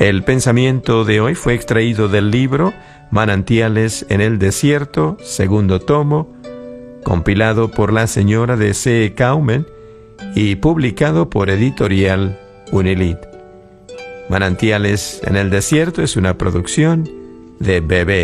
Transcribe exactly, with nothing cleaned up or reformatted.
El pensamiento de hoy fue extraído del libro Manantiales en el Desierto, segundo tomo, compilado por la señora de C E Kaumen y publicado por Editorial Unilit. Manantiales en el Desierto es una producción de B B